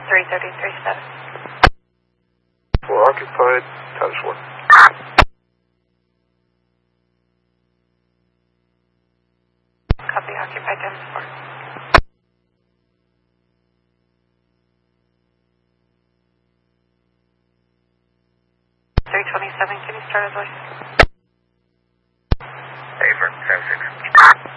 333 4 occupied, times 1. Copy, occupied times 4. 327, can you start as voice? Affirm, 7-6.